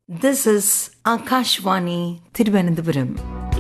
This is Akashvani Thiruvananthapuram.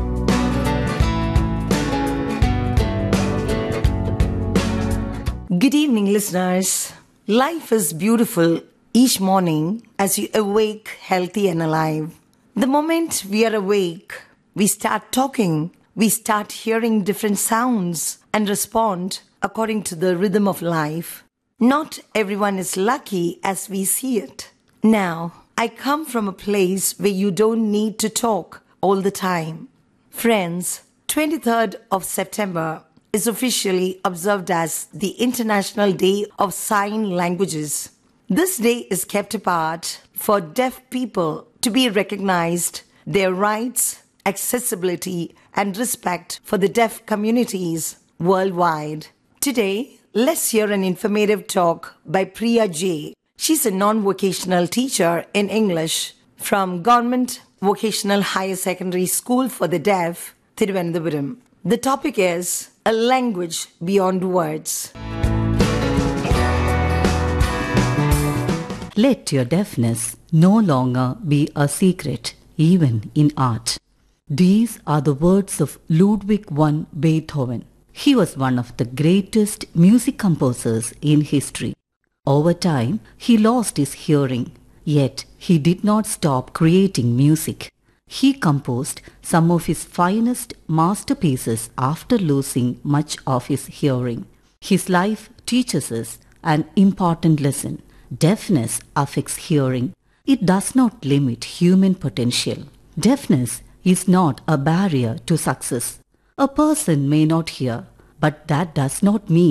Good evening, listeners. Life is beautiful each morning as you awake healthy and alive. The moment we are awake, we start talking, we start hearing different sounds and respond according to the rhythm of life. Not everyone is lucky as we see it. Now, I come from a place where you don't need to talk all the time. Friends, 23rd of September is officially observed as the International Day of Sign Languages. This day is kept apart for deaf people to be recognized, their rights, accessibility, and respect for the deaf communities worldwide. Today, let's hear an informative talk by Priya J. She's a non-vocational teacher in English from Government Vocational Higher Secondary School for the Deaf, Thiruvananthapuram. The topic is A Language Beyond Words. Let your deafness no longer be a secret, even in art. These are the words of Ludwig van Beethoven. He was one of the greatest music composers in history. Over time, he lost his hearing, yet he did not stop creating music. He composed some of his finest masterpieces after losing much of his hearing. His life teaches us an important lesson. Deafness affects hearing. It does not limit human potential. Deafness is not a barrier to success. A person may not hear, but that does not mean